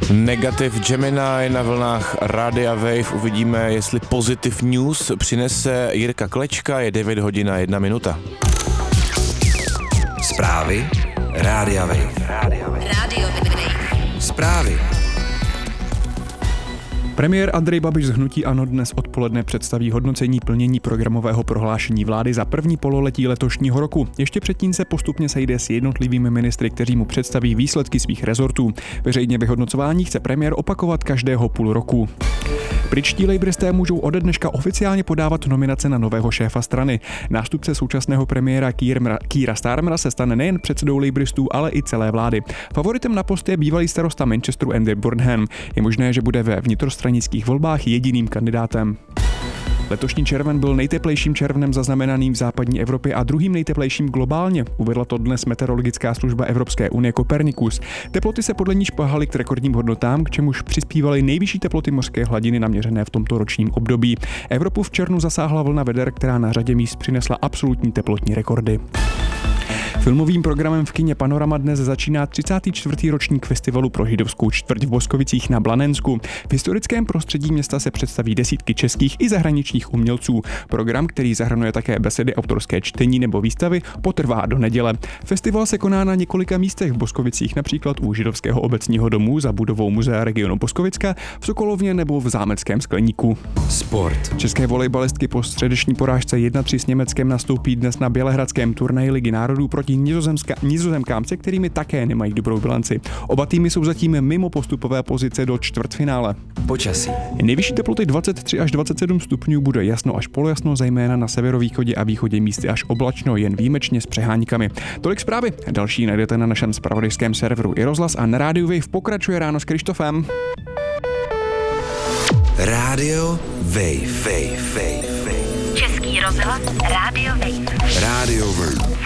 Negativ Gemini na vlnách Rádia Wave. Uvidíme, jestli Positive News přinese Jirka Klečka. Je 9 hodin a 1 minuta. Zprávy Rádia Wave. Rádio Wave. Zprávy. Premiér Andrej Babiš z hnutí ANO dnes odpoledne představí hodnocení plnění programového prohlášení vlády za první pololetí letošního roku. Ještě předtím se postupně sejde s jednotlivými ministry, kteří mu představí výsledky svých rezortů. Veřejně vyhodnocování chce premiér opakovat každého půl roku. Britští lejbristé můžou ode dneška oficiálně podávat nominace na nového šéfa strany. Nástupce současného premiéra Keira Starmera se stane nejen předsedou lejbristů, ale i celé vlády. Favoritem na post je bývalý starosta Manchesteru Andy Burnham. Je možné, že bude ve vnitrostranických volbách jediným kandidátem. Letošní červen byl nejteplejším červnem zaznamenaným v západní Evropě a druhým nejteplejším globálně. Uvedla to dnes meteorologická služba Evropské unie Copernicus. Teploty se podle ní šplhaly k rekordním hodnotám, k čemuž přispívaly nejvyšší teploty mořské hladiny naměřené v tomto ročním období. Evropu v červnu zasáhla vlna veder, která na řadě míst přinesla absolutní teplotní rekordy. Filmovým programem v kině Panorama dnes začíná 34. ročník festivalu pro židovskou čtvrť v Boskovicích na Blanensku. V historickém prostředí města se představí desítky českých i zahraničních umělců. Program, který zahrnuje také besedy, autorské čtení nebo výstavy, potrvá do neděle. Festival se koná na několika místech v Boskovicích, například u Židovského obecního domu za budovou Muzea regionu Boskovicka, v Sokolovně nebo v Zámeckém Skleníku. Sport. České volejbalistky po středeční porážce 1-3 s Německem nastoupí dnes na bělehradském turnaji Ligy národů proti Nizozemkám, se kterými také nemají dobrou bilanci. Oba týmy jsou zatím mimo postupové pozice do čtvrtfinále. Počasí. Nejvyšší teploty 23 až 27 stupňů, bude jasno až polojasno, zejména na severovýchodě a východě místy až oblačno, jen výjimečně s přeháníkami. Tolik zprávy. Další najdete na našem zpravodajském serveru iRozhlas a na rádiu Wave pokračuje ráno s Krištofem. Rádio Wave. Český rozhlas Rádio Wave. Rádio Wave.